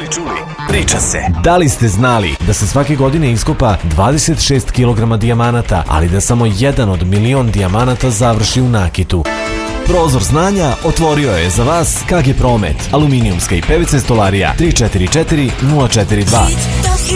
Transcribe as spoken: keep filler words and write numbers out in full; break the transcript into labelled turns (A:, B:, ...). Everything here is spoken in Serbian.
A: li čuli? Priča se.
B: Da li ste znali da se svake godine iskopa dvadeset šest kilograma dijamanata, ali da samo jedan od milion dijamanata završi u nakitu? Prozor znanja otvorio je za vas K G Promet, aluminijumska i P V C stolarija tri četiri četiri nula četiri dva.